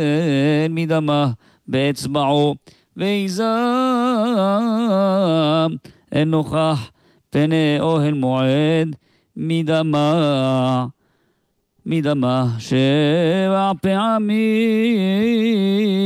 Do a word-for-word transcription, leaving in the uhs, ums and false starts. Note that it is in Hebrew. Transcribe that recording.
מדמה באצבעו ויזם אין נוכח פני אוהל מועד מדמה מדמה שבע פעמים